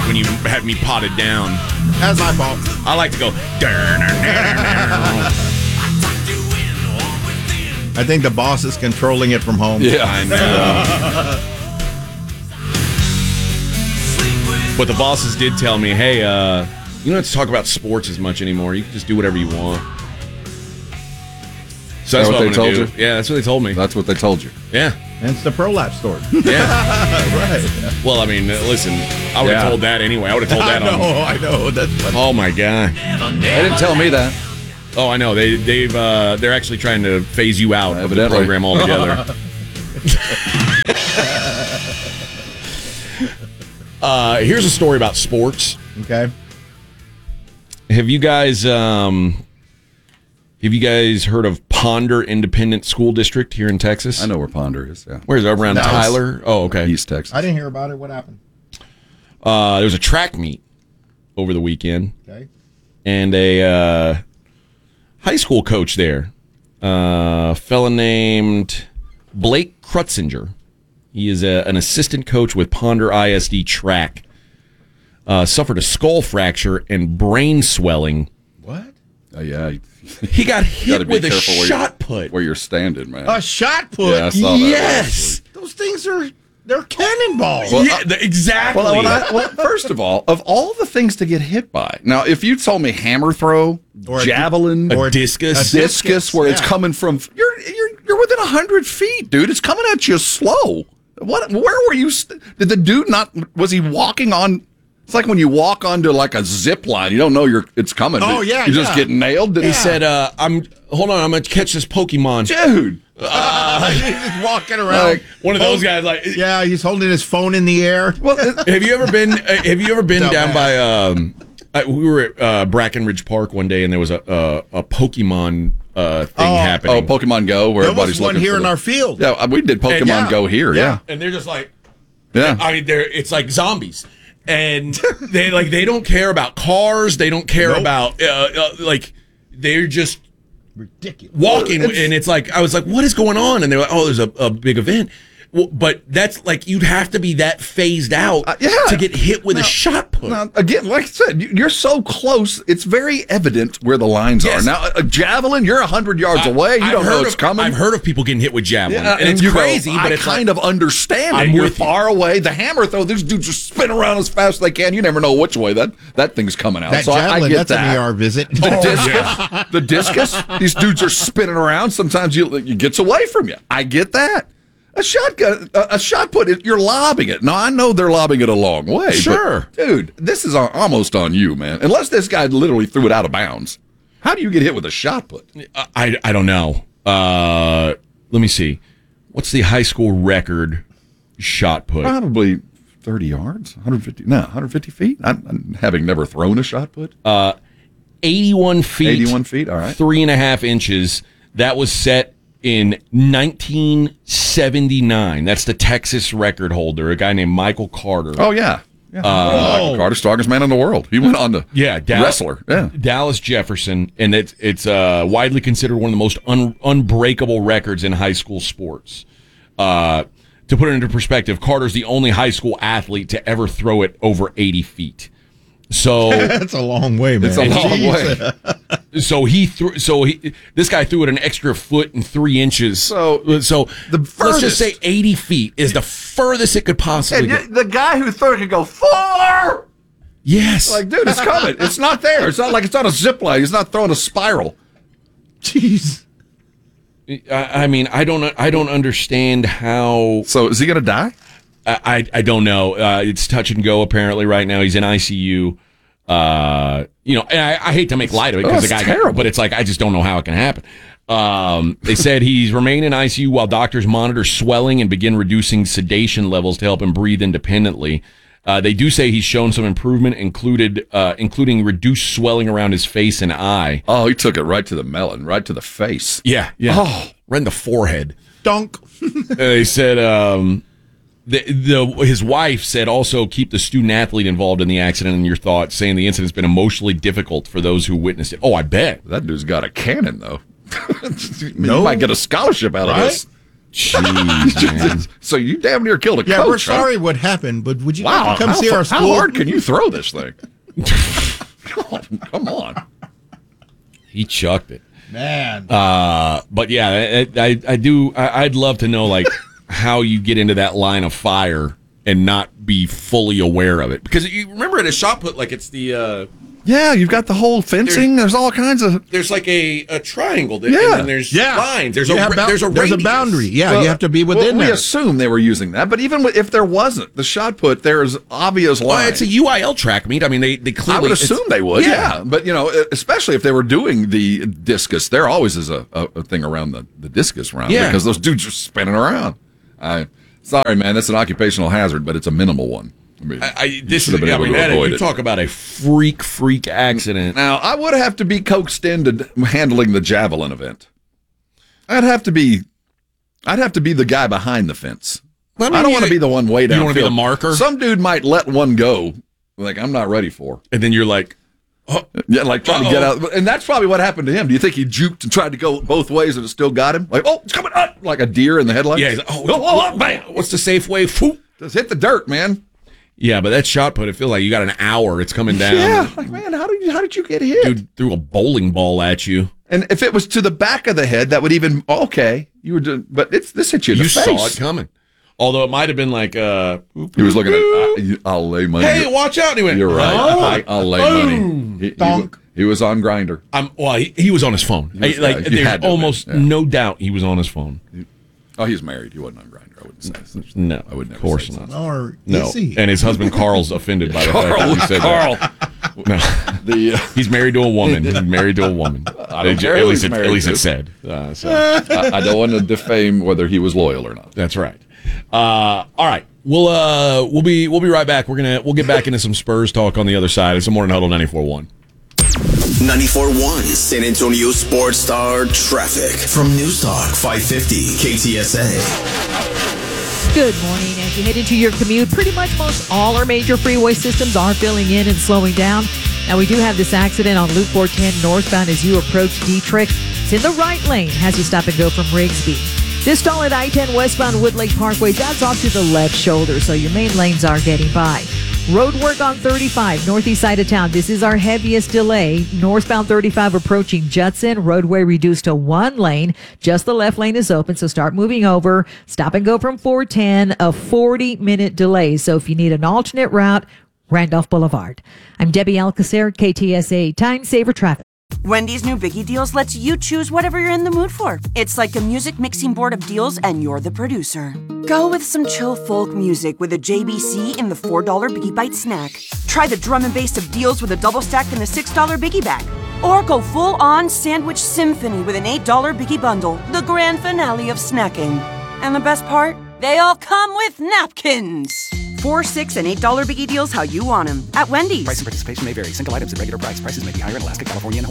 when you have me potted down. That's my fault. I like to go. I think the boss is controlling it from home. Yeah, I know. But the bosses did tell me, hey, you don't have to talk about sports as much anymore. You can just do whatever you want. So that's what they I'm told going to do. Yeah, that's what they told me. That's what they told you. Yeah. And it's the ProLab store. Yeah. Right. Well, I mean, listen, I would have told that anyway. I would have told that I know. That's funny. Oh, my God. They didn't tell me that. Oh, I know. They're actually trying to phase you out of the Evidently. program altogether. Here's a story about sports. Okay. Have you guys heard of Ponder Independent School District here in Texas? I know where Ponder is. Yeah. Where's it? Around Dallas. Tyler? Oh, okay. East Texas. I didn't hear about it. What happened? There was a track meet over the weekend, Okay. and a high school coach there, a fella named Blake Krutzinger. He is an assistant coach with Ponder ISD track. Suffered a skull fracture and brain swelling. What? Oh, yeah. He got Gotta hit be with a careful shot put. Where you're standing, man. A shot put? Yeah, I saw that. Yes. Those things they're cannonballs. Well, Yeah, exactly. Well, first of all the things to get hit by. Now, if you told me hammer throw, Or a- javelin, a discus. discus, where it's yeah. coming from, you're within 100 feet, dude. It's coming at you slow. What? Where were you? Did the dude not? Was he walking on? It's like when you walk onto like a zip line. You don't know it's coming. Oh, yeah, You just yeah. get nailed. He said, I'm gonna catch this Pokemon. dude. He's just walking around. Like, One of those guys, like, Yeah, he's holding his phone in the air. Well, have you ever been No, down man. by we were at Brackenridge Park one day, and there was a Pokemon thing happening. Pokemon Go, where There was everybody's one looking here for in the- our field. Yeah, we did Pokemon yeah. Go here. Yeah, And they're just like, yeah. I mean, it's like zombies, and they don't care about cars. They don't care Nope. about like they're just Ridiculous. walking, and it's like I was like, what is going on? And they're like, oh, there's a big event. Well, but that's like you'd have to be that phased out Yeah. to get hit with a shot put. Now, again, like I said, you're so close. It's very evident where the lines Yes. are. Now, a javelin, you're 100 yards away. You don't know it's coming. I've heard of people getting hit with javelin, Yeah, and it's you go, crazy. But I it's kind of understand I'm it. You're with you. far away. The hammer throw, these dudes just spin around as fast as they can. You never know which way that thing's coming out. That so I javelin, get that's that. an ER visit. The discus, these dudes are spinning around. Sometimes it gets away from you. I get that. A shotgun, a shot put, you're lobbing it. Now, I know they're lobbing it a long way. Sure. But, dude, this is almost on you, man. Unless this guy literally threw it out of bounds. How do you get hit with a shot put? I don't know. Let me see. What's the high school record shot put? Probably 30 yards, 150 feet. I'm having never thrown a shot put. 81 feet. 81 feet, all right. 3.5 inches. That was set in 1979. That's the Texas record holder, a guy named Michael Carter. Oh, yeah. Michael Carter, strongest man in the world. He went on to wrestler. Yeah. Dallas Jefferson, and it's widely considered one of the most unbreakable records in high school sports. To put it into perspective, Carter's the only high school athlete to ever throw it over 80 feet. So That's a long way, man. It's a long way. this guy threw it an extra 1.3 feet. So The let's just say 80 feet is the furthest it could possibly go. The guy who threw it could go 4. Yes. Like, dude, it's coming. It's not there. It's not like it's on a zip line. He's not throwing a spiral. Jeez. I mean, I don't understand how. So is he going to die? I don't know. It's touch and go apparently right now. He's in ICU. And I hate to make light of it because the guy terrible. but it's like I just don't know how it can happen. They said he's remained in ICU while doctors monitor swelling and begin reducing sedation levels to help him breathe independently. They do say he's shown some improvement, including reduced swelling around his face and eye. Oh, he took it right to the melon, right to the face. Yeah. Oh. Right in the forehead. Dunk. They said his wife said also keep the student athlete involved in the accident in your thoughts, saying the incident's been emotionally difficult for those who witnessed it. Oh, I bet. That dude's got a cannon, though. You might get a scholarship out of this. Jeez, man. So you damn near killed a Yeah, coach. we're huh? sorry what happened, but would you Wow, like to come see our school? how hard can you throw this thing? Come on. He chucked it. Man. But yeah, I'd love to know like how you get into that line of fire and not be fully aware of it, because you remember at a shot put, like it's the Yeah, you've got the whole fencing. There's all kinds of. there's like a triangle there, Yeah. and then there's lines. There's You a have there's a there's a radius. boundary. Yeah, Well, you have to be within we there. assume they were using that, but even if there wasn't the shot put, there's obvious Well, lines. it's a UIL track meet. I mean, they clearly. I would it's- assume they would, Yeah. yeah. But, especially if they were doing the discus, there always is a thing around the discus round, Yeah. because those dudes are spinning around. Sorry, man, that's an occupational hazard, but it's a minimal one. I mean, you should have been able to avoid you it. talk about a freak accident. Now, I would have to be coaxed into handling the javelin event. I'd have to be the guy behind the fence. I mean, I don't want to be the one way down. You want to be the marker? Some dude might let one go, like I'm not ready for. And then you're like, Yeah, like trying to get out. And that's probably what happened to him. Do you think he juked and tried to go both ways and it still got him? Like, oh, it's coming up, like a deer in the headlights. yeah, he's like, bam. What's the safe way? Phew. Just hit the dirt, man. Yeah, but that shot put, it feels like you got an hour. It's coming down. Yeah, like, man, how did you get hit? Dude threw a bowling ball at you. And if it was to the back of the head, that would even you were doing. But this hit you in the face. Saw it coming. Although it might have been like, He was looking at. I'll lay money. hey, watch out! And he went, You're right. "Oh." I'll lay money. He was on Grinder. He was on his phone. was- Like you there's had to have almost been, yeah. no doubt he was on his phone. Oh, he's married. He wasn't on Grinder. I wouldn't say. No, I would never of course say not. Or No, is he? and his husband Carl's offended by the fact that he said that. No. He's married to a woman. He's married to a woman. don't care At who least he's it married to. said. So I don't want to defame whether he was loyal or not. that's right. All right, we'll be right back. We'll get back into some Spurs talk on the other side. It's a Morning Huddle 94.1. 94.1 San Antonio Sports Star traffic from News Talk 550 KTSA. Good morning. As you head into your commute, pretty much most all our major freeway systems are filling in and slowing down. Now, we do have this accident on Loop 410 northbound as you approach Dietrich. It's in the right lane as you stop and go from Rigsby. This stall at I-10 westbound Woodlake Parkway, that's off to the left shoulder, so your main lanes are getting by. Road work on 35, northeast side of town. This is our heaviest delay. Northbound 35 approaching Judson. Roadway reduced to one lane. Just the left lane is open, so start moving over. Stop and go from 410, a 40-minute delay. So if you need an alternate route, Randolph Boulevard. I'm Debbie Alcacer, KTSA Time Saver Traffic. Wendy's new Biggie Deals lets you choose whatever you're in the mood for. It's like a music mixing board of deals, and you're the producer. Go with some chill folk music with a JBC in the $4 Biggie Bite snack. Try the drum and bass of deals with a double stack in the $6 Biggie Bag. Or go full-on sandwich symphony with an $8 Biggie Bundle, the grand finale of snacking. And the best part? They all come with napkins. $4, $6, and $8 Biggie Deals how you want them at Wendy's. Price and participation may vary. Single items at regular price. Prices may be higher in Alaska, California, and